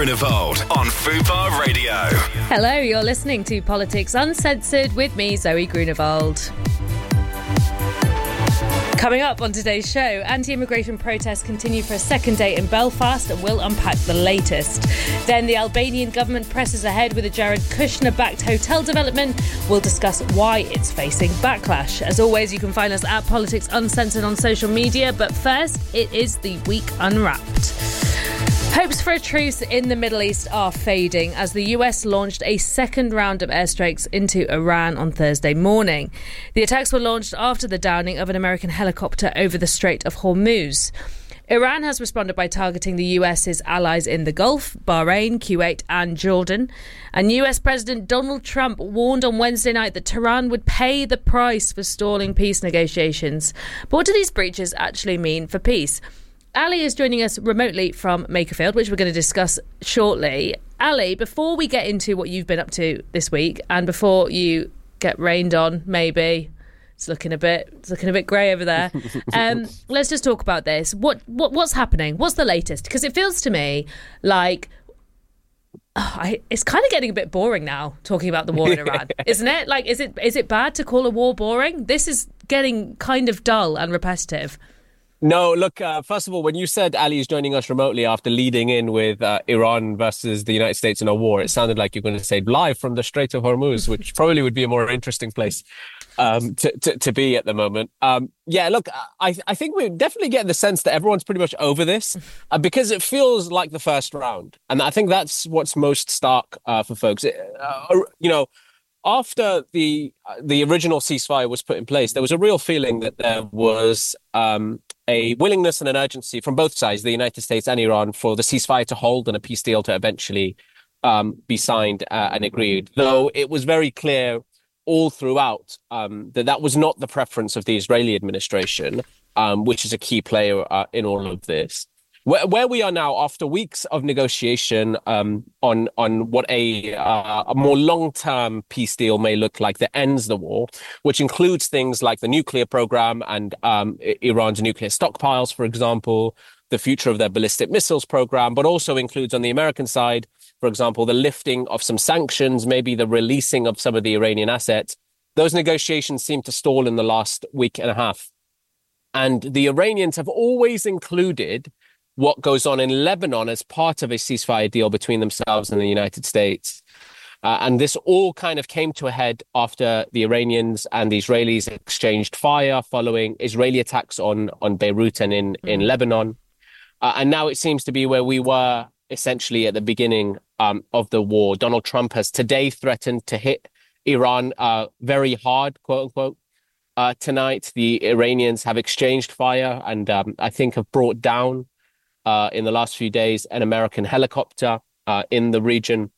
Grunewald on Fubar Radio. Hello, you're listening to Politics Uncensored with me, Zoe Grunewald. Coming up on today's show, anti-immigration protests continue for a second day in Belfast, and we'll unpack the latest. Then the Albanian government presses ahead with a Jared Kushner-backed hotel development. We'll discuss why it's facing backlash. As always, you can find us at Politics Uncensored on social media, but first, it is the Week Unwrapped. Hopes for a truce in the Middle East are fading as the US launched a second round of airstrikes into Iran on Thursday morning. The attacks were launched after the downing of an American helicopter over the Strait of Hormuz. Iran has responded by targeting the US's allies in the Gulf, Bahrain, Kuwait and Jordan. And US President Donald Trump warned on Wednesday night that Tehran would pay the price for stalling peace negotiations. But what do these breaches actually mean for peace? Ali is joining us remotely from Makerfield, which we're going to discuss shortly. Ali, before we get into what you've been up to this week and before you get rained on, maybe it's looking a bit grey over there. Let's just talk about this. What's happening? What's the latest? Because it feels to me like it's kind of getting a bit boring now talking about the war in Iran, isn't it? Like, is it bad to call a war boring? This is getting kind of dull and repetitive. No, look, first of all, when you said Ali is joining us remotely after leading in with Iran versus the United States in a war, it sounded like you're going to say live from the Strait of Hormuz, which probably would be a more interesting place to be at the moment. Yeah, look, I think we're definitely getting the sense that everyone's pretty much over this because it feels like the first round. And I think that's what's most stark for folks. After the original ceasefire was put in place, there was a real feeling that there was a willingness and an urgency from both sides, the United States and Iran, for the ceasefire to hold and a peace deal to eventually be signed and agreed. Though it was very clear all throughout that was not the preference of the Israeli administration, which is a key player in all of this. Where we are now, after weeks of negotiation on what a more long-term peace deal may look like that ends the war, which includes things like the nuclear program and Iran's nuclear stockpiles, for example, the future of their ballistic missiles program, but also includes on the American side, for example, the lifting of some sanctions, maybe the releasing of some of the Iranian assets. Those negotiations seem to stall in the last week and a half. And the Iranians have always included what goes on in Lebanon as part of a ceasefire deal between themselves and the United States. And this all kind of came to a head after the Iranians and the Israelis exchanged fire following Israeli attacks on Beirut and in Lebanon. And now it seems to be where we were essentially at the beginning of the war. Donald Trump has today threatened to hit Iran very hard, quote unquote. Tonight, the Iranians have exchanged fire and I think have brought down in the last few days, an American helicopter in the region.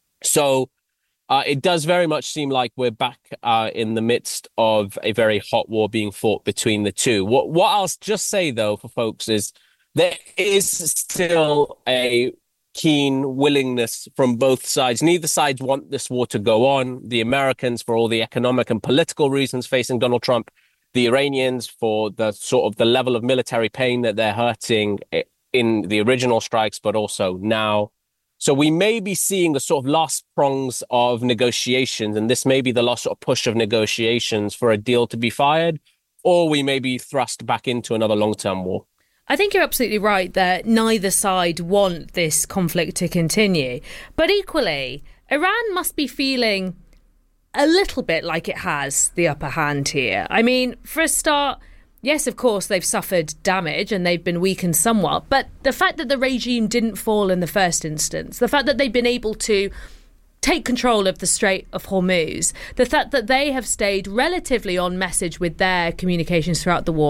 So it does very much seem like we're back in the midst of a very hot war being fought between the two. What I'll just say, though, for folks is there is still a keen willingness from both sides. Neither sides want this war to go on. The Americans, for all the economic and political reasons facing Donald Trump, the Iranians for the sort of the level of military pain that they're hurting in the original strikes, but also now. So we may be seeing the sort of last prongs of negotiations, and this may be the last sort of push of negotiations for a deal to be fired, or we may be thrust back into another long-term war. I think you're absolutely right that neither side want this conflict to continue. But equally, Iran must be feeling a little bit like it has the upper hand here. I mean, for a start, yes, of course, they've suffered damage and they've been weakened somewhat. But the fact that the regime didn't fall in the first instance, the fact that they've been able to take control of the Strait of Hormuz, the fact that they have stayed relatively on message with their communications throughout the war,